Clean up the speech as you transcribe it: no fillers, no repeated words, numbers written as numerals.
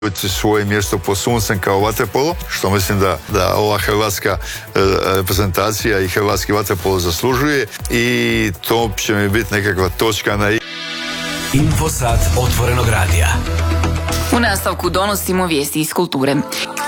svoje mjesto pod suncem kao vaterpolo, što mislim da ova hrvatska reprezentacija i hrvatski vaterpolo zaslužuje i to će mi biti nekakva točka na Infosat otvorenog radija. U nastavku donosimo vijesti iz kulture.